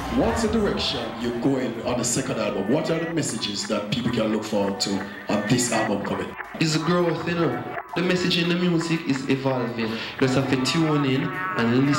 What's the direction you're going on the second album? What are the messages that people can look forward to on this album coming? It's growth, you know. The message in the music is evolving. You just have to tune in and listen.